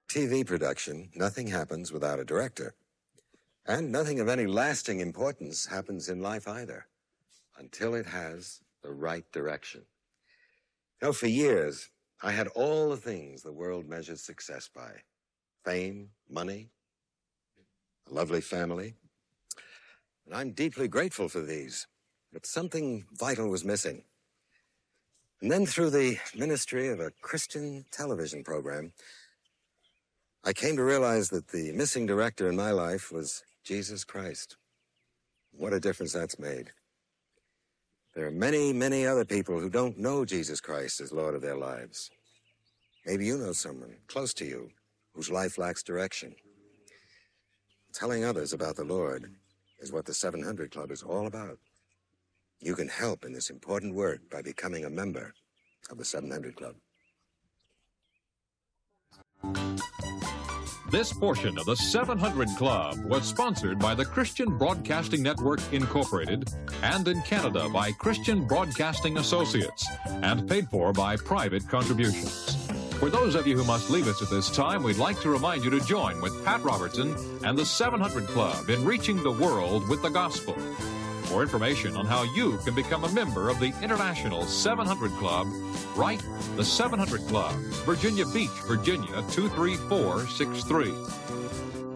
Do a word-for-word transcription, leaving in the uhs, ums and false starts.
T V production, nothing happens without a director. And nothing of any lasting importance happens in life either, until it has the right direction. You know, for years, I had all the things the world measures success by. Fame, money, a lovely family. And I'm deeply grateful for these, but something vital was missing. And then through the ministry of a Christian television program, I came to realize that the missing director in my life was Jesus Christ. What a difference that's made. There are many, many other people who don't know Jesus Christ as Lord of their lives. Maybe you know someone close to you whose life lacks direction. Telling others about the Lord is what the seven hundred Club is all about. You can help in this important work by becoming a member of the seven hundred Club. This portion of the seven hundred Club was sponsored by the Christian Broadcasting Network, Incorporated, and in Canada by Christian Broadcasting Associates, and paid for by private contributions. For those of you who must leave us at this time, we'd like to remind you to join with Pat Robertson and the seven hundred Club in reaching the world with the gospel. For information on how you can become a member of the International seven hundred Club, write the seven hundred Club, Virginia Beach, Virginia two three four six three.